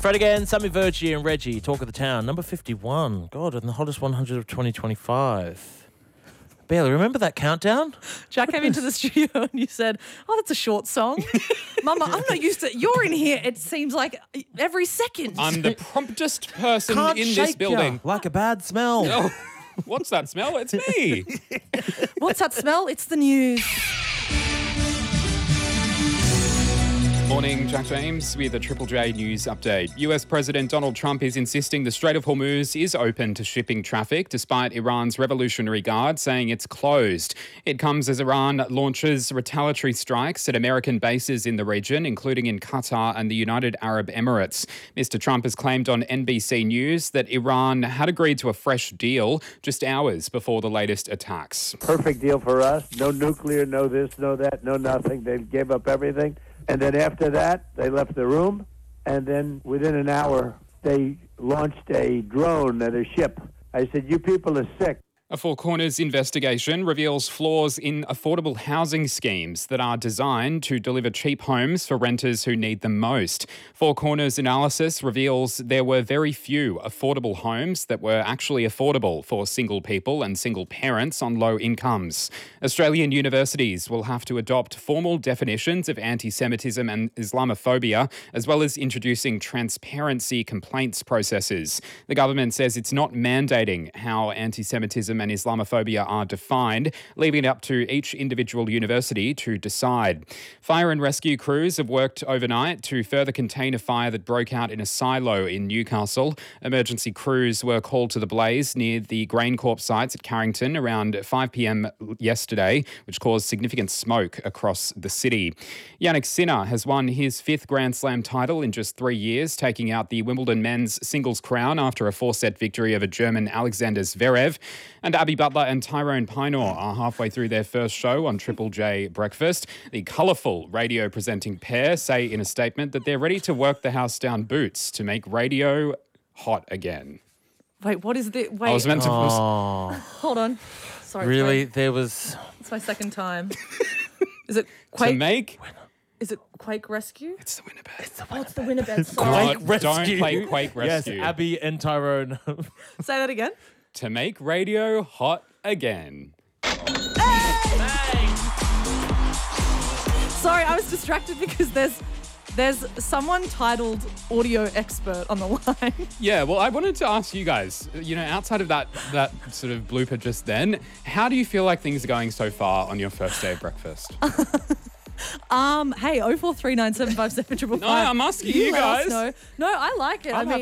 Fred again, Sammy Virgie and Reggie, Talk of the Town, number 51. God, and the hottest 100 of 2025. Bailey, remember that countdown? Jack came into the studio and you said, "Oh, that's a short song." Mama, I'm not used to You're in here, it seems like every second. I'm the promptest person Can't in shake this building. ya like a bad smell. Oh, what's that smell? It's me. What's that smell? It's the news. Morning, Jack James with a Triple J news update. US President Donald Trump is insisting the Strait of Hormuz is open to shipping traffic, despite Iran's Revolutionary Guard saying it's closed. It comes as Iran launches retaliatory strikes at American bases in the region, including in Qatar and the United Arab Emirates. Mr. Trump has claimed on NBC News that Iran had agreed to a fresh deal just hours before the latest attacks. Perfect deal for us. No nuclear, no this, no that, no nothing. They gave up everything. And then after that, they left the room, and then within an hour, they launched a drone at a ship. I said, "You people are sick." A Four Corners investigation reveals flaws in affordable housing schemes that are designed to deliver cheap homes for renters who need them most. Four Corners analysis reveals there were very few affordable homes that were actually affordable for single people and single parents on low incomes. Australian universities will have to adopt formal definitions of anti-Semitism and Islamophobia, as well as introducing transparency complaints processes. The government says it's not mandating how anti-Semitism and Islamophobia are defined, leaving it up to each individual university to decide. Fire and rescue crews have worked overnight to further contain a fire that broke out in a silo in Newcastle. Emergency crews were called to the blaze near the GrainCorp sites at Carrington around 5 p.m. yesterday, which caused significant smoke across the city. Jannik Sinner has won his fifth Grand Slam title in just 3 years, taking out the Wimbledon men's singles crown after a 4-set victory over German Alexander Zverev. And Abby Butler and Tyrone Pynor are halfway through their first show on Triple J Breakfast. The colourful radio presenting pair say in a statement that they're ready to work the house down boots to make radio hot again. Wait, what is the... Wait, I was meant to... hold on. Sorry. Really? There was... It's my second time. Is it To Quake? make... Is it Quake Rescue? It's the Winnerbed. It's the Winnerbed. Sorry. God, don't play Quake Yes, Rescue. Abby and Tyrone. Say that again. To make radio hot again. Sorry, I was distracted because there's someone titled audio expert on the line. Yeah, well, I wanted to ask you guys, outside of that sort of blooper just then, how do you feel like things are going so far on your first day of breakfast? Hey, 0439757555. No, I'm asking you let us guys. know. No, I like it. I mean,